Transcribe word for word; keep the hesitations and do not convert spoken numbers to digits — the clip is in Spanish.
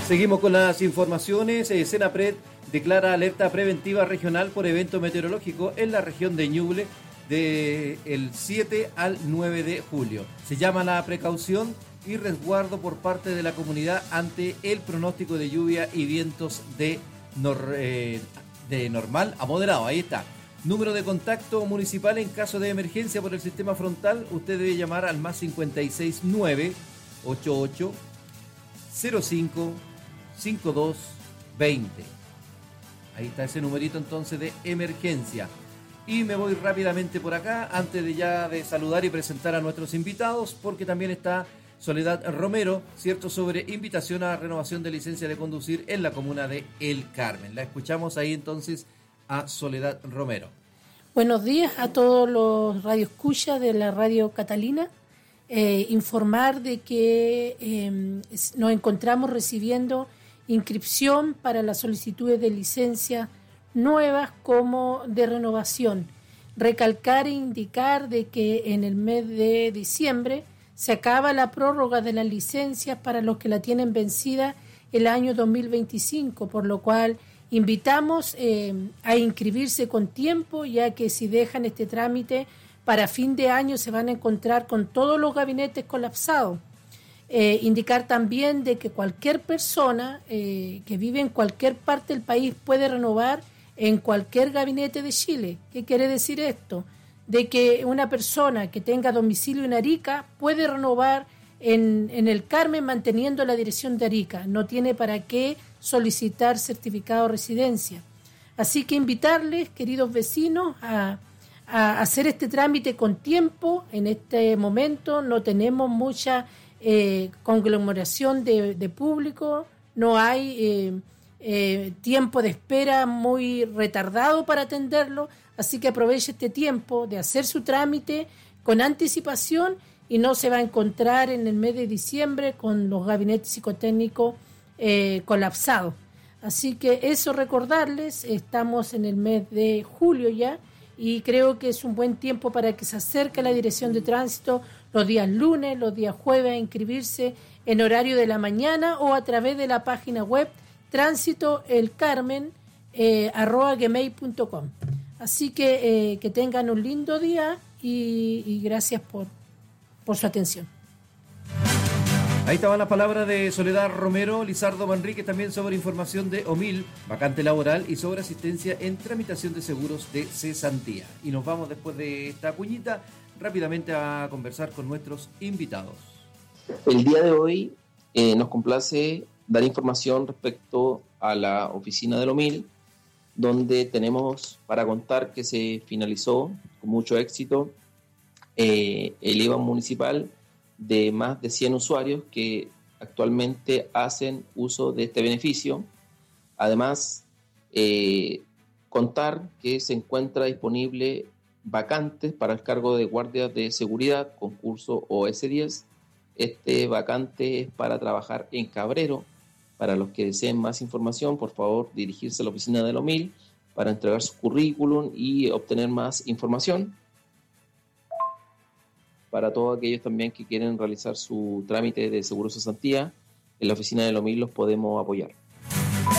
Seguimos con las informaciones. Eh, Senapred declara alerta preventiva regional por evento meteorológico en la región de Ñuble del siete al nueve de julio. Se llama la precaución y resguardo por parte de la comunidad ante el pronóstico de lluvia y vientos de, nor, eh, de normal a moderado. Ahí está. Número de contacto municipal en caso de emergencia por el sistema frontal. Usted debe llamar al más cincuenta y seis nueve ochenta y ocho cero cinco cincuenta y dos veinte. Ahí está ese numerito entonces de emergencia. Y me voy rápidamente por acá antes de ya de saludar y presentar a nuestros invitados, porque también está Soledad Romero, cierto, sobre invitación a renovación de licencia de conducir en la comuna de El Carmen. La escuchamos ahí entonces a Soledad Romero. Buenos días a todos los radioescuchas de la Radio Catalina. Eh, informar de que eh, nos encontramos recibiendo inscripción para las solicitudes de licencias nuevas como de renovación. Recalcar e indicar de que en el mes de diciembre se acaba la prórroga de las licencias para los que la tienen vencida el año dos mil veinticinco, por lo cual invitamos eh, a inscribirse con tiempo, ya que si dejan este trámite para fin de año se van a encontrar con todos los gabinetes colapsados. Eh, indicar también de que cualquier persona eh, que vive en cualquier parte del país puede renovar en cualquier gabinete de Chile. ¿Qué quiere decir esto? De que una persona que tenga domicilio en Arica puede renovar en, en el Carmen manteniendo la dirección de Arica. No tiene para qué solicitar certificado de residencia. Así que invitarles, queridos vecinos, a, a hacer este trámite con tiempo. En este momento no tenemos mucha eh, conglomeración de, de público, no hay eh, eh, tiempo de espera muy retardado para atenderlo, así que aproveche este tiempo de hacer su trámite con anticipación y no se va a encontrar en el mes de diciembre con los gabinetes psicotécnicos eh, colapsados. Así que eso, recordarles, estamos en el mes de julio ya y creo que es un buen tiempo para que se acerque a la dirección de tránsito los días lunes, los días jueves a inscribirse en horario de la mañana o a través de la página web tránsito el carmen eh, arroba gmail punto com. Así que eh, que tengan un lindo día y, y gracias por, por su atención. Ahí estaban las palabras de Soledad Romero. Lizardo Manrique también sobre información de OMIL, vacante laboral, y sobre asistencia en tramitación de seguros de cesantía. Y nos vamos después de esta cuñita rápidamente a conversar con nuestros invitados. El día de hoy eh, nos complace dar información respecto a la oficina del OMIL, donde tenemos para contar que se finalizó con mucho éxito eh, el I V A municipal de más de cien usuarios que actualmente hacen uso de este beneficio. Además, eh, contar que se encuentra disponible vacantes para el cargo de guardia de seguridad, concurso O S diez. Este vacante es para trabajar en Cabrero. Para los que deseen más información, por favor, dirigirse a la oficina del OMIL para entregar su currículum y obtener más información. Para todos aquellos también que quieren realizar su trámite de seguro cesantía, en la oficina del OMIL los podemos apoyar.